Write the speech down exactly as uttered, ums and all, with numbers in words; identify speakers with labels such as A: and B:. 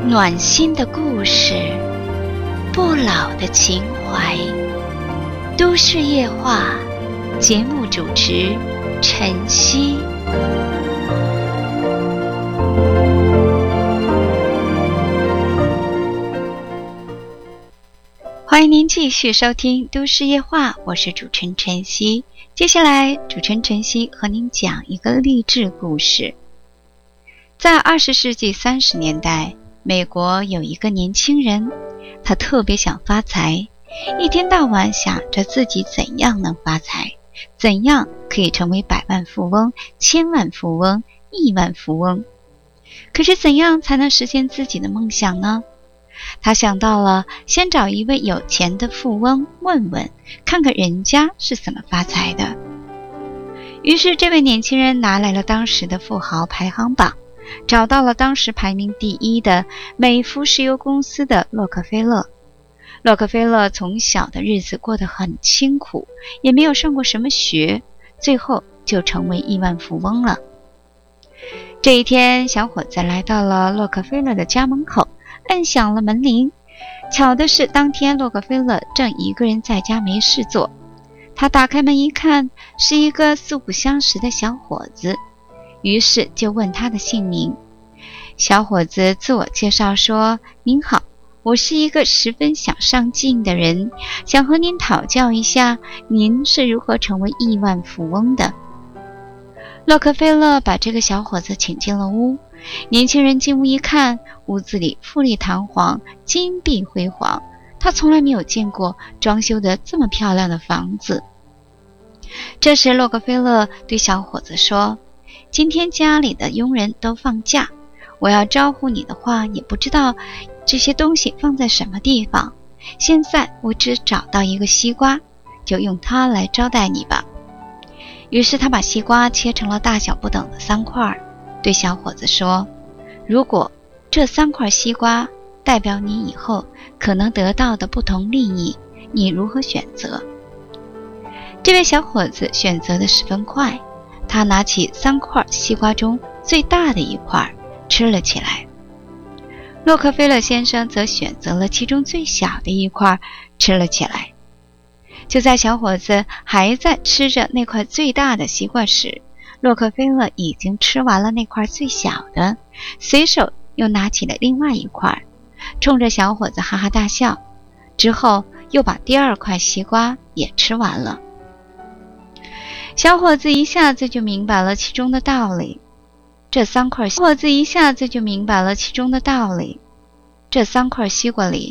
A: 暖心的故事，不老的情怀。都市夜话节目主持晨曦。欢迎您继续收听都市夜话，我是主持人晨曦。接下来主持人晨曦和您讲一个励志故事。在二十世纪三十年代，美国有一个年轻人，他特别想发财，一天到晚想着自己怎样能发财，怎样可以成为百万富翁、千万富翁、亿万富翁。可是怎样才能实现自己的梦想呢？他想到了先找一位有钱的富翁问问，看看人家是怎么发财的。于是这位年轻人拿来了当时的富豪排行榜，找到了当时排名第一的美孚石油公司的洛克菲勒。洛克菲勒从小的日子过得很清苦，也没有上过什么学，最后就成为亿万富翁了。这一天，小伙子来到了洛克菲勒的家门口，按响了门铃。巧的是，当天洛克菲勒正一个人在家没事做。他打开门一看，是一个素不相识的小伙子，于是就问他的姓名。小伙子自我介绍说：您好，我是一个十分想上进的人，想和您讨教一下您是如何成为亿万富翁的。洛克菲勒把这个小伙子请进了屋。年轻人进屋一看，屋子里富丽堂皇，金碧辉煌，他从来没有见过装修得这么漂亮的房子。这时洛克菲勒对小伙子说：今天家里的佣人都放假，我要招呼你的话也不知道这些东西放在什么地方，现在我只找到一个西瓜，就用它来招待你吧。于是他把西瓜切成了大小不等的三块，对小伙子说：如果这三块西瓜代表你以后可能得到的不同利益，你如何选择？这位小伙子选择的十分快，他拿起三块西瓜中最大的一块吃了起来。洛克菲勒先生则选择了其中最小的一块吃了起来。就在小伙子还在吃着那块最大的西瓜时，洛克菲勒已经吃完了那块最小的，随手又拿起了另外一块，冲着小伙子哈哈大笑，之后又把第二块西瓜也吃完了。小伙子一下子就明白了其中的道理。这三块小伙子一下子就明白了其中的道理。这三块西瓜里